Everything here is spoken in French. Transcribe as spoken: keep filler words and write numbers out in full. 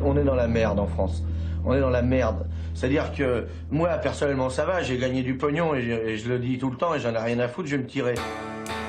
on est dans la merde en France. On est dans la merde. C'est-à-dire que moi, personnellement, ça va, j'ai gagné du pognon et je, et je le dis tout le temps et j'en ai rien à foutre, je vais me tirer.